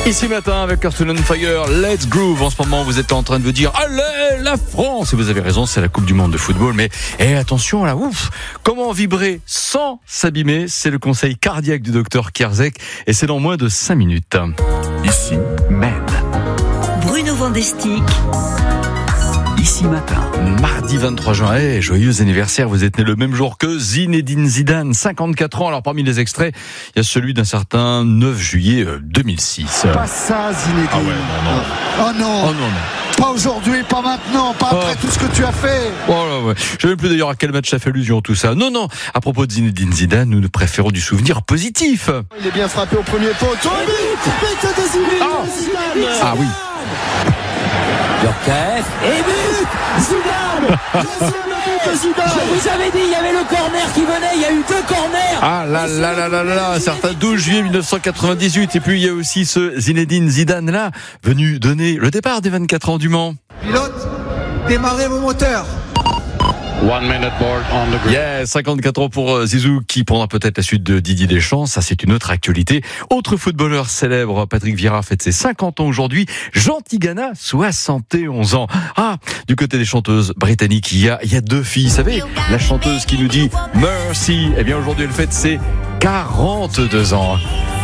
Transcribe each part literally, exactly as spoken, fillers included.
Ici matin avec Earth and Fire, Let's Groove. En ce moment, vous êtes en train de vous dire allez la France. Et vous avez raison, c'est la Coupe du Monde de football. Mais eh, attention là, ouf, comment vibrer sans s'abîmer? C'est le conseil cardiaque du docteur Kierzek et c'est dans moins de cinq minutes. Ici même. Bruno Vandestick. Ici matin. Mardi vingt-trois juin, hey, joyeux anniversaire, vous êtes né le même jour que Zinedine Zidane, cinquante-quatre ans. Alors parmi les extraits, il y a celui d'un certain neuf juillet deux mille six. Pas ça, Zinedine. Ah ouais, non, non. Oh non. Oh non, non. Pas aujourd'hui, pas maintenant, pas après oh. tout ce que tu as fait. Oh là ouais. Je ne sais même plus d'ailleurs à quel match ça fait allusion tout ça. Non, non, à propos de Zinedine Zidane, nous nous préférons du souvenir positif. Il est bien frappé au premier poteau. But de Zinedine ah. Zidane. Ah oui. Yorkaeff et but Zidane. De Zidane. Je vous avais dit, il y avait le corner qui venait, il y a eu deux corners. Ah là là là là là là, un certain douze juillet mille neuf cent quatre-vingt-dixhuit. Et puis il y a aussi ce Zinedine Zidane là, venu donner le départ des vingt-quatre ans du Mans. Pilote, démarrez vos moteurs. One minute board on the grid. Yeah, cinquante-quatre ans pour Zizou qui prendra peut-être la suite de Didier Deschamps. Ça, c'est une autre actualité. Autre footballeur célèbre, Patrick Vieira fête ses cinquante ans aujourd'hui. Jean Tigana, soixante et onze ans. Ah, du côté des chanteuses britanniques, il y a, il y a deux filles. Vous savez, la chanteuse qui nous dit Mercy. Eh bien, aujourd'hui, elle fête ses quarante-deux ans.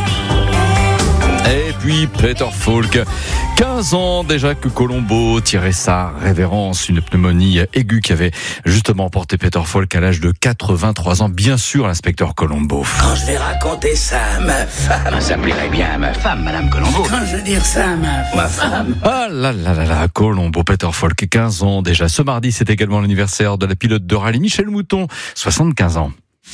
Et puis Peter Falk, quinze ans déjà que Colombo tirait sa révérence, une pneumonie aiguë qui avait justement emporté Peter Falk à l'âge de quatre-vingt-trois ans. Bien sûr, l'inspecteur Colombo. Quand je vais raconter ça à ma femme, Ça plairait bien à ma femme, Madame Colombo. quand je vais dire ça à ma, ma femme, Ah là là là là, Colombo, Peter Falk, quinze ans déjà. Ce mardi, c'est également l'anniversaire de la pilote de rallye Michèle Mouton, soixante-quinze ans.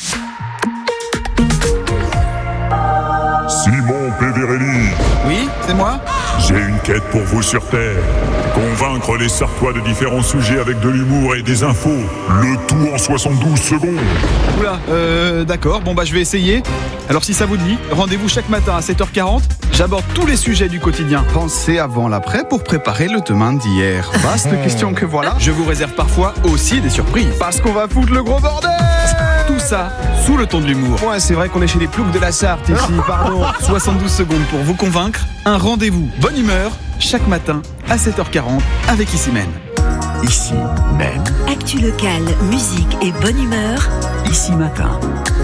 Simon Peverelli, Oui, c'est moi. j'ai une quête pour vous sur Terre. Convaincre les Sartois de différents sujets avec de l'humour et des infos. Le tout en soixante-douze secondes. Oula, euh, d'accord, bon bah je vais essayer. Alors si ça vous dit, rendez-vous chaque matin à sept heures quarante, j'aborde tous les sujets du quotidien. Pensez avant l'après pour préparer le demain d'hier. Vaste question que voilà. Je vous réserve parfois aussi des surprises. Parce qu'on va foutre le gros bordel. Tout ça sous le ton de l'humour. Ouais, c'est vrai qu'on est chez les ploucs de la Sarthe ici, pardon. soixante-douze secondes pour vous convaincre. Un rendez-vous bonne humeur chaque matin à sept heures quarante avec Ici Même. Ici même. Actu locale, musique et bonne humeur. Ici matin.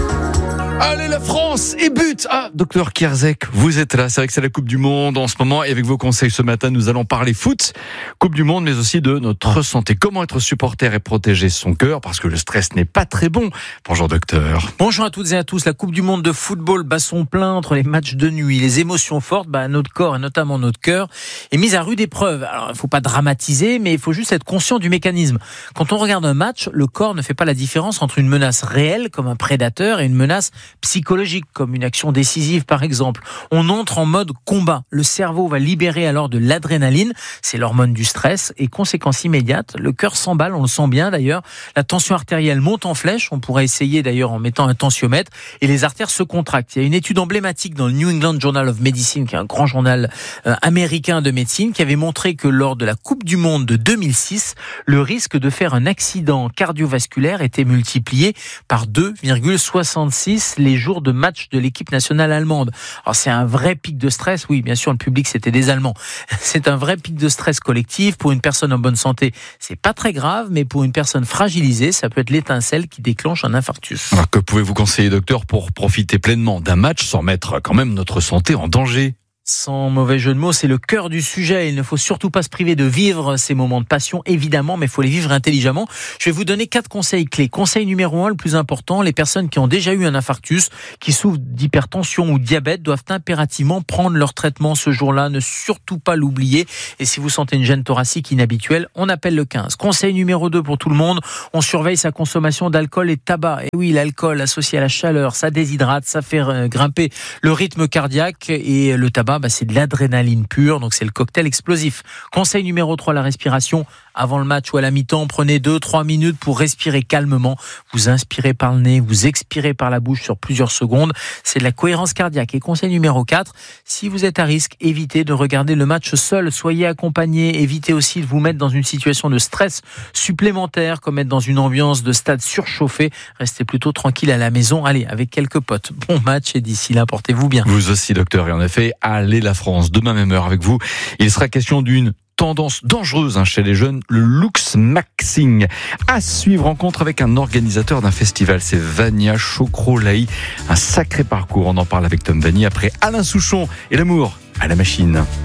Allez la France et but. Ah, docteur Kierzek, vous êtes là. C'est vrai que c'est la Coupe du Monde en ce moment et avec vos conseils ce matin, nous allons parler foot, Coupe du Monde, mais aussi de notre santé. Comment être supporter et protéger son cœur parce que le stress n'est pas très bon. Bonjour docteur. Bonjour à toutes et à tous. La Coupe du Monde de football bat son plein entre les matchs de nuit, les émotions fortes. Bah, notre corps et notamment notre cœur est mis à rude épreuve. Alors, il ne faut pas dramatiser, mais il faut juste être conscient du mécanisme. Quand on regarde un match, le corps ne fait pas la différence entre une menace réelle comme un prédateur et une menace psychologique comme une action décisive par exemple. On entre en mode combat. Le cerveau va libérer alors de l'adrénaline, c'est l'hormone du stress et conséquence immédiate, le cœur s'emballe, on le sent bien d'ailleurs, la tension artérielle monte en flèche, on pourrait essayer d'ailleurs en mettant un tensiomètre et les artères se contractent. Il y a une étude emblématique dans le New England Journal of Medicine qui est un grand journal euh, américain de médecine qui avait montré que lors de la Coupe du Monde de deux mille six, le risque de faire un accident cardiovasculaire était multiplié par deux virgule soixante-six les jours de match de l'équipe nationale allemande. Alors c'est un vrai pic de stress, oui bien sûr le public c'était des Allemands. C'est un vrai pic de stress collectif. Pour une personne en bonne santé, c'est pas très grave, mais pour une personne fragilisée, ça peut être l'étincelle qui déclenche un infarctus. Alors que pouvez-vous conseiller docteur pour profiter pleinement d'un match sans mettre quand même notre santé en danger? Sans mauvais jeu de mots, c'est le cœur du sujet. Il ne faut surtout pas se priver de vivre ces moments de passion, évidemment, mais il faut les vivre intelligemment. Je vais vous donner quatre conseils clés. Conseil numéro un, le plus important, les personnes qui ont déjà eu un infarctus, qui souffrent d'hypertension ou de diabète, doivent impérativement prendre leur traitement ce jour-là. Ne surtout pas l'oublier. Et si vous sentez une gêne thoracique inhabituelle, on appelle le quinze. Conseil numéro deux pour tout le monde, on surveille sa consommation d'alcool et de tabac. Et oui, l'alcool associé à la chaleur, ça déshydrate, ça fait grimper le rythme cardiaque et le tabac, bah, c'est de l'adrénaline pure, donc c'est le cocktail explosif. Conseil numéro trois, la respiration. Avant le match ou à la mi-temps, prenez deux trois minutes pour respirer calmement. Vous inspirez par le nez, vous expirez par la bouche sur plusieurs secondes. C'est de la cohérence cardiaque. Et conseil numéro quatre, si vous êtes à risque, évitez de regarder le match seul. Soyez accompagné. Évitez aussi de vous mettre dans une situation de stress supplémentaire, comme être dans une ambiance de stade surchauffé. Restez plutôt tranquille à la maison. Allez, avec quelques potes. Bon match et d'ici là, portez-vous bien. Vous aussi, docteur. Et en effet, à râler la France. Demain même heure avec vous, il sera question d'une tendance dangereuse hein, chez les jeunes, le looks maxing. À suivre, rencontre avec un organisateur d'un festival, c'est Vania Chokro-Laï. Un sacré parcours, on en parle avec Tom Vanny après Alain Souchon et l'amour à la machine.